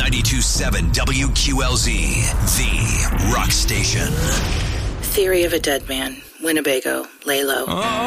92.7 WQLZ, the rock station. Theory of a Dead Man, Winnebago, lay low.